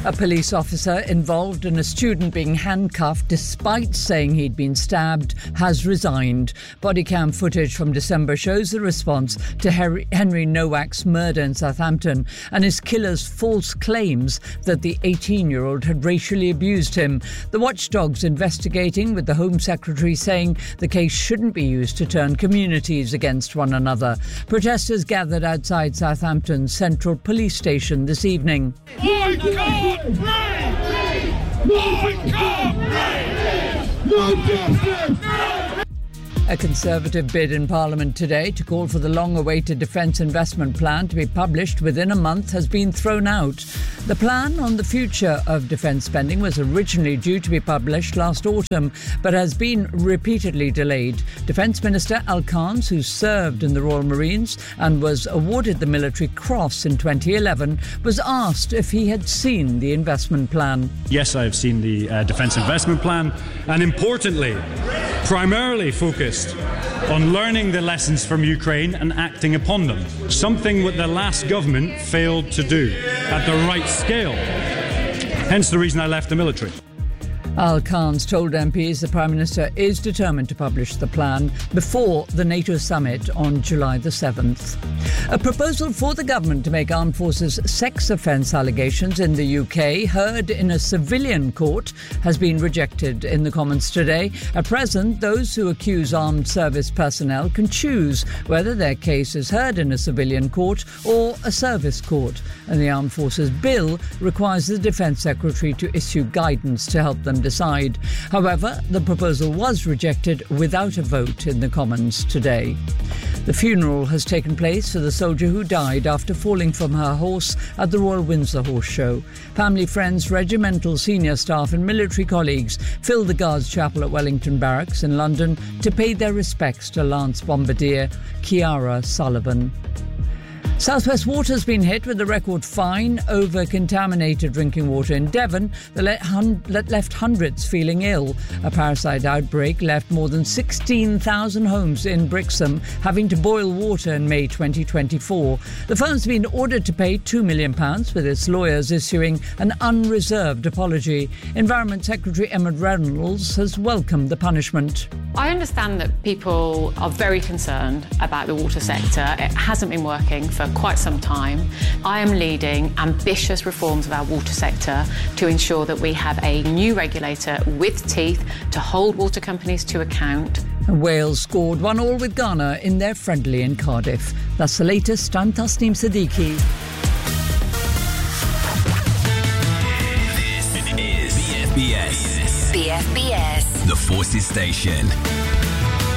A police officer involved in a student being handcuffed despite saying he'd been stabbed has resigned. Body cam footage from December shows the response to Henry Nowak's murder in Southampton and his killer's false claims that the 18-year-old had racially abused him. The watchdog's investigating, with the Home Secretary saying the case shouldn't be used to turn communities against one another. Protesters gathered outside Southampton's Central Police Station this evening. A Conservative bid in Parliament today to call for the long-awaited Defence Investment Plan to be published within a month has been thrown out. The plan on the future of defence spending was originally due to be published last autumn, but has been repeatedly delayed. Defence Minister Al Khans, who served in the Royal Marines and was awarded the Military Cross in 2011, was asked if he had seen the investment plan. Yes, I have seen the Defence Investment Plan, and importantly, primarily focused on learning the lessons from Ukraine and acting upon them, something that the last government failed to do at the right scale. Hence the reason I left the military. Al Khans told MPs the Prime Minister is determined to publish the plan before the NATO summit on July the 7th. A proposal for the government to make armed forces sex offence allegations in the UK heard in a civilian court has been rejected in the Commons today. At present, those who accuse armed service personnel can choose whether their case is heard in a civilian court or a service court, and the Armed Forces Bill requires the Defence Secretary to issue guidance to help them decide. However, the proposal was rejected without a vote in the Commons today. The funeral has taken place for the soldier who died after falling from her horse at the Royal Windsor Horse Show. Family, friends, regimental senior staff and military colleagues filled the Guards Chapel at Wellington Barracks in London to pay their respects to Lance Bombardier Kiara Sullivan. South West Water has been hit with a record fine over contaminated drinking water in Devon that left hundreds feeling ill. A parasite outbreak left more than 16,000 homes in Brixham having to boil water in May 2024. The firm's been ordered to pay £2 million, with its lawyers issuing an unreserved apology. Environment Secretary Emma Reynolds has welcomed the punishment. I understand that people are very concerned about the water sector. It hasn't been working for quite some time. I am leading ambitious reforms of our water sector to ensure that we have a new regulator with teeth to hold water companies to account. Wales scored 1-1 with Ghana in their friendly in Cardiff. That's the latest. I'm Tasneem Siddiqui. This is BFBS. BFBS. The Forces Station.